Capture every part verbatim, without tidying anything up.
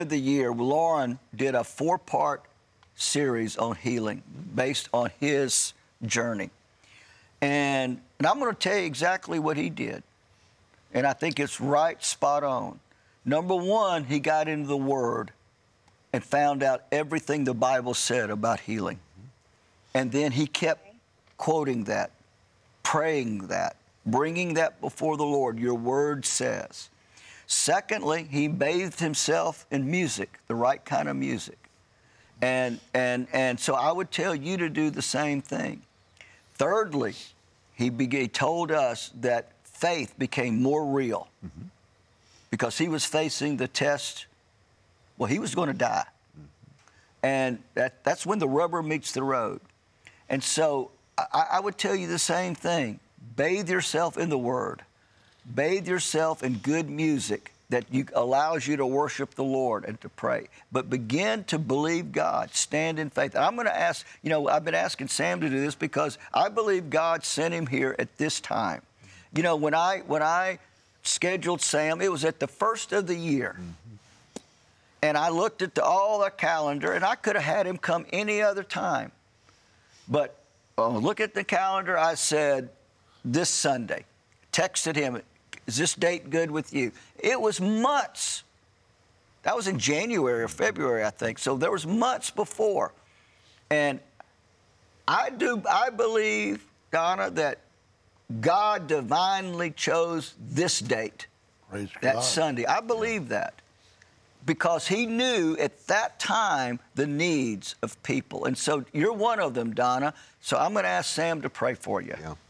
the year, Lauren did a four-part series on healing based on his journey. And, and I'm going to tell you exactly what he did. And I think it's right spot on. Number one, he got into the Word and found out everything the Bible said about healing. And then he kept quoting that, praying that, bringing that before the Lord. Your Word says. Secondly, he bathed himself in music, the right kind of music. And, and, and so I would tell you to do the same thing. Thirdly, he, began, he told us that faith became more real mm-hmm. because he was facing the test. Well, he was going to die. Mm-hmm. And that, that's when the rubber meets the road. And so I, I would tell you the same thing. Bathe yourself in the Word. Bathe yourself in good music that you, allows you to worship the Lord and to pray. But begin to believe God. Stand in faith. And I'm going to ask, you know, I've been asking Sam to do this because I believe God sent him here at this time. You know, when I, when I scheduled Sam, it was at the first of the year. Mm-hmm. And I looked at the, all the calendar, and I could have had him come any other time. But uh, look at the calendar. I said, this Sunday. Texted him, is this date good with you? It was months. That was in January or February, I think. So there was months before. And I do, I believe, Donna, that God divinely chose this date, Praise that God. Sunday. I believe yeah. that because he knew at that time the needs of people. And so you're one of them, Donna. So I'm going to ask Sam to pray for you. Yeah.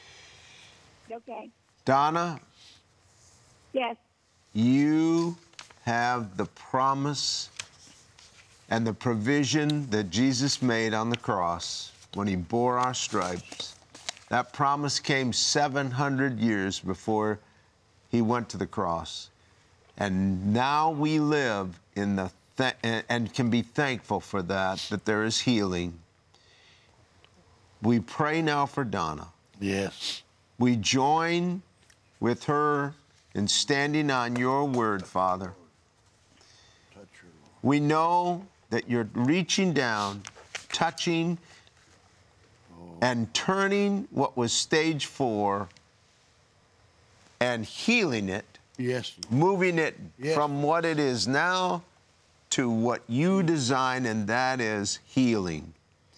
Okay. Donna? Yes. You have the promise and the provision that Jesus made on the cross when he bore our stripes. That promise came seven hundred years before he went to the cross. And now we live in the, th and can be thankful for that, that there is healing. We pray now for Donna. Yes. We join with her in standing on your word, Father. We know that you're reaching down, touching, and turning what was stage four and healing it, yes. moving it yes. from what it is now to what you design, and that is healing.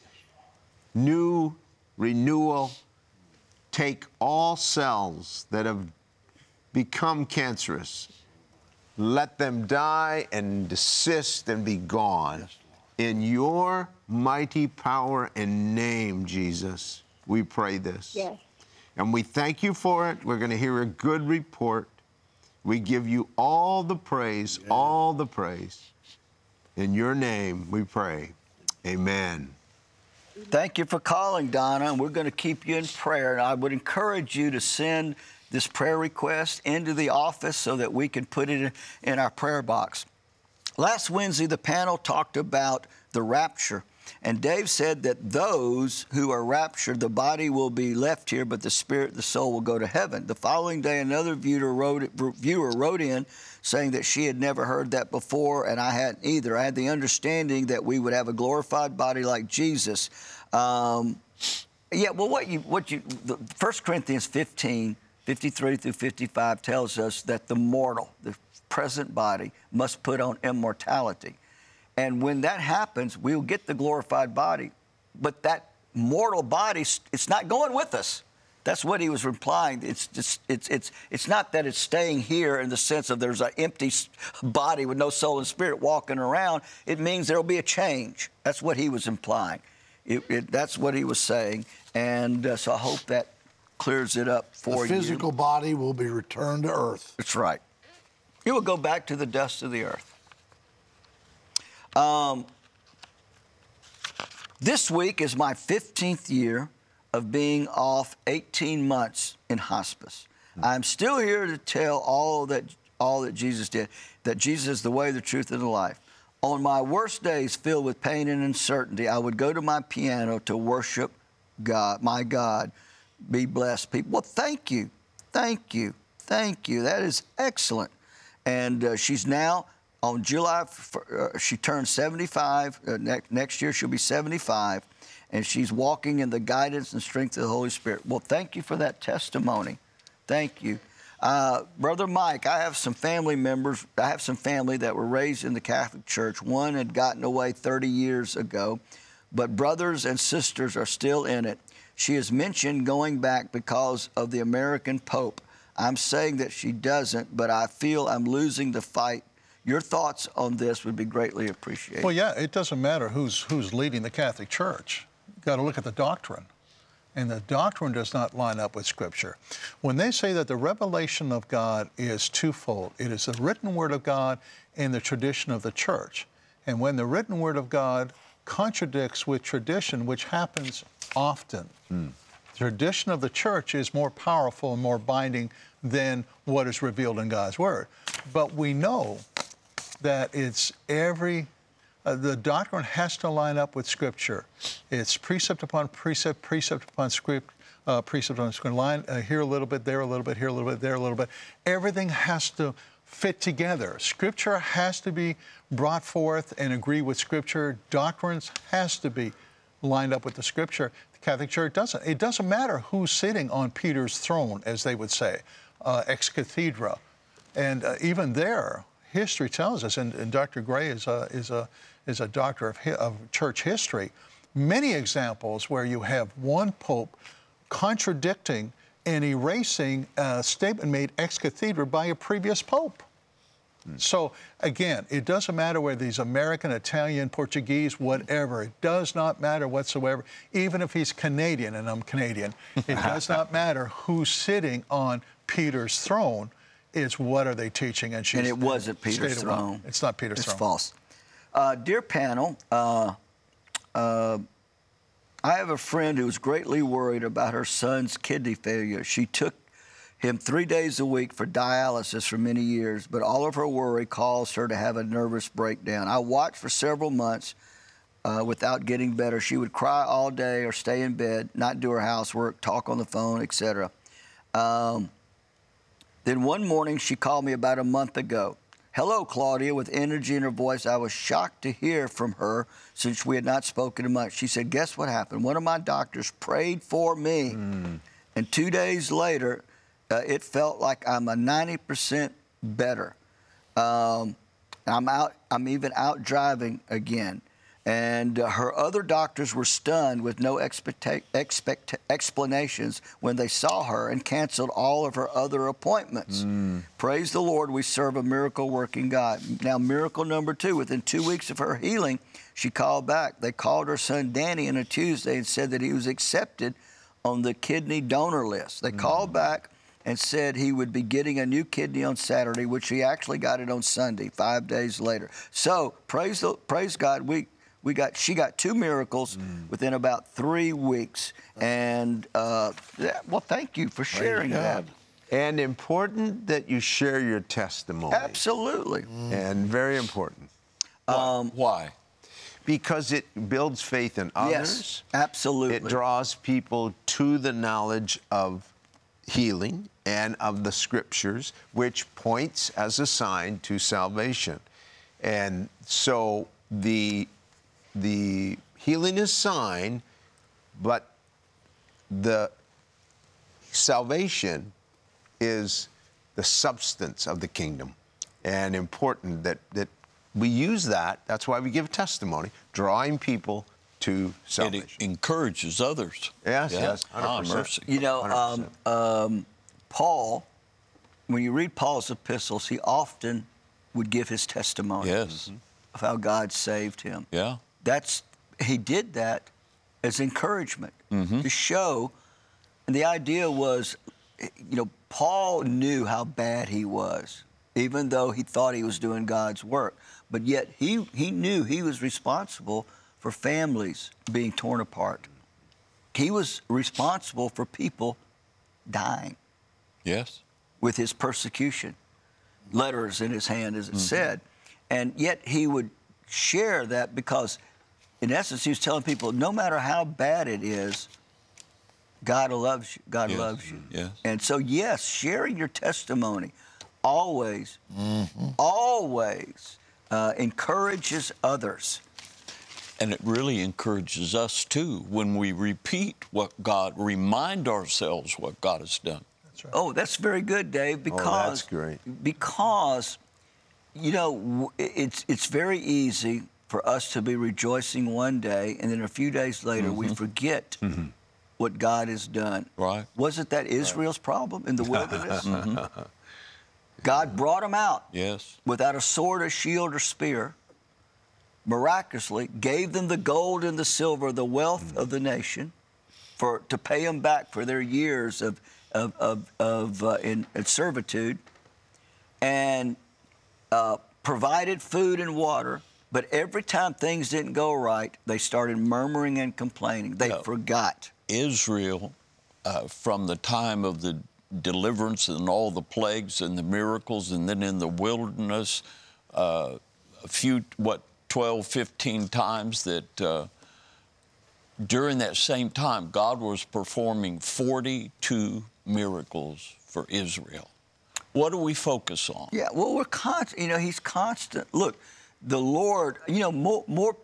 New renewal. Take all cells that have become cancerous, let them die and desist and be gone. Yes, in your mighty power and name, Jesus, we pray this. Yes. And we thank you for it. We're going to hear a good report. We give you all the praise, yes. all the praise. In your name we pray. Amen. Thank you for calling, Donna, and we're going to keep you in prayer. And I would encourage you to send this prayer request into the office so that we can put it in our prayer box. Last Wednesday, the panel talked about the rapture, and Dave said that those who are raptured, the body will be left here, but the spirit, the soul will go to heaven. The following day, another viewer wrote, viewer wrote in saying that she had never heard that before, and I hadn't either. I had the understanding that we would have a glorified body like Jesus. Um, yeah, well, what you, what you, the First Corinthians fifteen, fifty-three through fifty-five tells us that the mortal, the present body, must put on immortality. And when that happens, we'll get the glorified body. But that mortal body, it's not going with us. That's what he was implying. It's just, it's, it's, it's not that it's staying here in the sense of there's an empty body with no soul and spirit walking around. It means there'll be a change. That's what he was implying. It, it, that's what he was saying. And uh, so I hope that clears it up for you. The physical you. body will be returned to earth. That's right. It will go back to the dust of the earth. Um, this week is my fifteenth year of being off eighteen months in hospice. Mm-hmm. I'm still here to tell all that, all that Jesus did, that Jesus is the way, the truth, and the life. On my worst days filled with pain and uncertainty, I would go to my piano to worship God, my God. Be blessed, people. Well, thank you. Thank you. Thank you. That is excellent. And uh, she's now on July, uh, she turned seventy-five. Uh, ne- next year she'll be seventy-five, and she's walking in the guidance and strength of the Holy Spirit. Well, thank you for that testimony. Thank you. Uh, Brother Mike, I have some family members. I have some family that were raised in the Catholic Church. One had gotten away thirty years ago, but brothers and sisters are still in it. She has mentioned going back because of the American Pope. I'm saying that she doesn't, but I feel I'm losing the fight. Your thoughts on this would be greatly appreciated. Well, yeah, it doesn't matter who's who's leading the Catholic Church. You've got to look at the doctrine. And the doctrine does not line up with Scripture. When they say that the revelation of God is twofold, it is the written Word of God and the tradition of the church. And when the written Word of God contradicts with tradition, which happens often, mm. the tradition of the church is more powerful and more binding than what is revealed in God's Word. But we know that it's every Uh, the doctrine has to line up with Scripture. It's precept upon precept, precept upon script, uh, precept upon script. Line uh, here a little bit, there a little bit, here a little bit, there a little bit. Everything has to fit together. Scripture has to be brought forth and agree with Scripture. Doctrines has to be lined up with the Scripture. The Catholic Church doesn't. It doesn't matter who's sitting on Peter's throne, as they would say, uh, ex cathedra, and uh, even there, history tells us, and, and Doctor Gray is a is a is a doctor of, of church history, many examples where you have one pope contradicting and erasing a statement made ex cathedra by a previous pope. Mm. So again, it doesn't matter whether he's American, Italian, Portuguese, whatever. It does not matter whatsoever. Even if he's Canadian, and I'm Canadian, it does not matter who's sitting on Peter's throne. It's what are they teaching? And, she's, and it wasn't Peter's throne. It's not Peter's it's throne. It's false. Uh, dear panel, uh, uh, I have a friend who is greatly worried about her son's kidney failure. She took him three days a week for dialysis for many years, but all of her worry caused her to have a nervous breakdown. I watched for several months uh, without getting better. She would cry all day or stay in bed, not do her housework, talk on the phone, et cetera. Um, then one morning she called me about a month ago. Hello, Claudia, with energy in her voice. I was shocked to hear from her since we had not spoken much. She said, guess what happened? One of my doctors prayed for me. Mm. And two days later, uh, it felt like I'm a ninety percent better. Um, I'm out. I'm even out driving again. And uh, her other doctors were stunned with no expecta- expect- explanations when they saw her and canceled all of her other appointments. Mm. Praise the Lord, we serve a miracle-working God. Now, miracle number two, within two weeks of her healing, she called back. They called her son Danny on a Tuesday and said that he was accepted on the kidney donor list. They mm. called back and said he would be getting a new kidney on Saturday, which he actually got it on Sunday, five days later. So, praise the, praise God, we... We got, she got two miracles mm. within about three weeks. And, uh, yeah, well, thank you for sharing that. And important that you share your testimony. Absolutely. Mm. And very important. Um, Why? Because it builds faith in others. Yes, absolutely. It draws people to the knowledge of healing and of the Scriptures, which points as a sign to salvation. And so the... The healing is sign, but the salvation is the substance of the kingdom. And important that, that we use that. That's why we give testimony, drawing people to salvation. It encourages others. Yes, yeah. yes, one hundred percent. Ah, mercy. You know, um, um, Paul, when you read Paul's epistles, he often would give his testimony yes. of how God saved him. Yeah. That's he did that as encouragement mm-hmm. to show, and the idea was, you know, Paul knew how bad he was, even though he thought he was doing God's work, but yet he he knew he was responsible for families being torn apart. He was responsible for people dying. Yes. With his persecution, letters in his hand, as it mm-hmm. said, and yet he would share that because. In essence, he was telling people, no matter how bad it is, God loves you. God yes. loves you. Yes. And so, yes, sharing your testimony always, mm-hmm. always uh, encourages others. And it really encourages us too when we repeat what God, remind ourselves what God has done. That's right. Oh, that's very good, Dave, because Oh, that's great. because you know w- it's it's very easy for us to be rejoicing one day and then a few days later we forget what God has done. Right. Wasn't that Israel's problem in the wilderness? God brought them out Yes. without a sword, a shield, or spear, miraculously gave them the gold and the silver, the wealth of the nation, for to pay them back for their years of of of, of uh, in, in servitude, and uh, provided food and water. But every time things didn't go right, they started murmuring and complaining. They Yeah. forgot. Israel, uh, from the time of the deliverance and all the plagues and the miracles, and then in the wilderness, uh, a few, what, twelve, fifteen times that uh, during that same time, God was performing forty-two miracles for Israel. What do we focus on? Yeah, well, we're constant. You know, he's constant. Look, the Lord. You know, more. more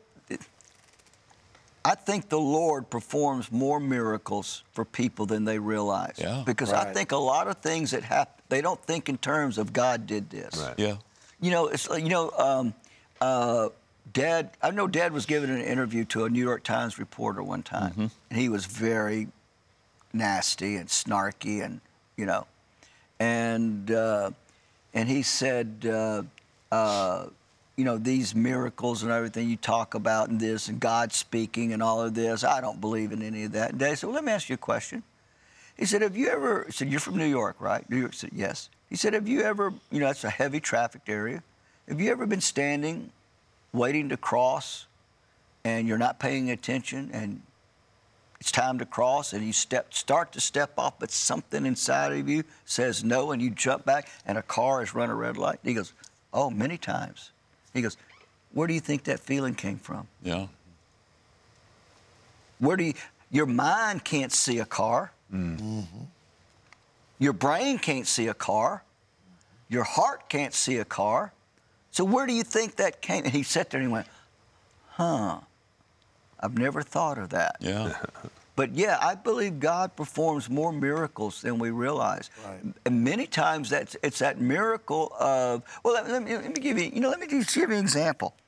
I think the Lord performs more miracles for people than they realize. Yeah. Because I Right. think a lot of things that happen, they don't think in terms of God did this. Right. Yeah. You know, it's like, you know, um, uh, Dad. I know Dad was giving an interview to a New York Times reporter one time, and he was very nasty and snarky, and you know, and uh, and he said, uh, uh, you know, these miracles and everything you talk about and this and God speaking and all of this, I don't believe in any of that. And Dad said, well, let me ask you a question. He said, have you ever, he said, you're from New York, right? New York said, yes. He said, have you ever, you know, it's a heavy trafficked area. Have you ever been standing, waiting to cross, and you're not paying attention, and it's time to cross, and you step, start to step off, but something inside of you says no, and you jump back, and a car has run a red light? He goes, oh, many times. He goes, where do you think that feeling came from? Yeah. Where do you, your mind can't see a car. Your brain can't see a car. Your heart can't see a car. So where do you think that came? And he sat there and he went, huh, I've never thought of that. Yeah. But yeah, I believe God performs more miracles than we realize. Right. And many times that's it's that miracle of, well, let, let me, let me give you, you know, let me just give you an example.